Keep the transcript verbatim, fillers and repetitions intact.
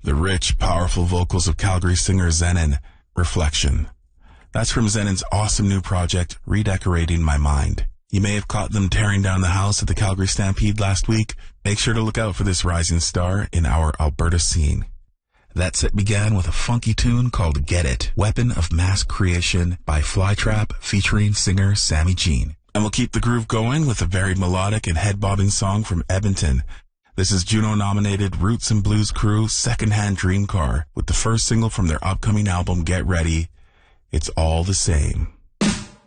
The rich, powerful vocals of Calgary singer Zenon, Reflection. That's from Zenon's awesome new project, Redecorating My Mind. You may have caught them tearing down the house at the Calgary Stampede last week. Make sure to look out for this rising star in our Alberta scene. That set began with a funky tune called Get It, Weapon of Mass Creation by Flytrap featuring singer Sammy Jean. And we'll keep the groove going with a very melodic and head-bobbing song from Edmonton. This is Juno-nominated Roots and Blues crew Secondhand Dream Car with the first single from their upcoming album Get Ready, It's All the Same.